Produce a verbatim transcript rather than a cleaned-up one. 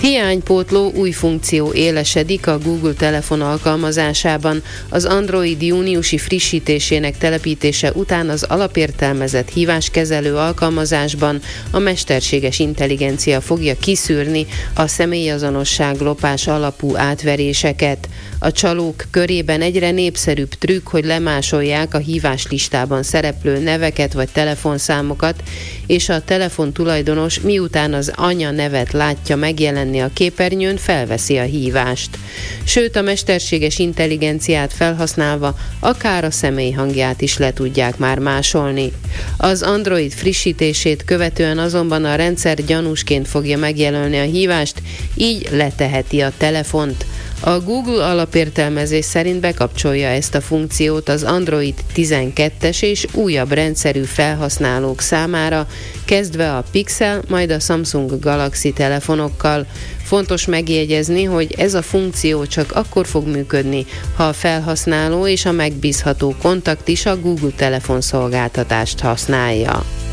Hiánypótló új funkció élesedik a Google telefon alkalmazásában. Az Android júniusi frissítésének telepítése után az alapértelmezett híváskezelő alkalmazásban a mesterséges intelligencia fogja kiszűrni a személyazonosság lopás alapú átveréseket. A csalók körében egyre népszerűbb trükk, hogy lemásolják a híváslistában szereplő neveket vagy telefonszámokat, és a telefon tulajdonos miután az anya nevet látja megjelenni a képernyőn, felveszi a hívást. Sőt, a mesterséges intelligenciát felhasználva akár a személy hangját is le tudják már másolni. Az Android frissítését követően azonban a rendszer gyanúsként fogja megjelölni a hívást, így leteheti a telefont. A Google alapértelmezés szerint bekapcsolja ezt a funkciót az Android tizenkettes és újabb rendszerű felhasználók számára, kezdve a Pixel, majd a Samsung Galaxy telefonokkal. Fontos megjegyezni, hogy ez a funkció csak akkor fog működni, ha a felhasználó és a megbízható kontakt is a Google telefonszolgáltatást használja.